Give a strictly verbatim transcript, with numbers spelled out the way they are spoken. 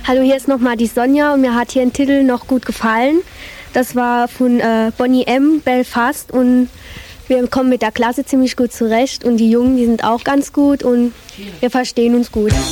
Hallo, hier ist nochmal die Sonja und mir hat hier ein Titel noch gut gefallen. Das war von äh, Bonnie M. Belfast und wir kommen mit der Klasse ziemlich gut zurecht und die Jungen, die sind auch ganz gut und wir verstehen uns gut.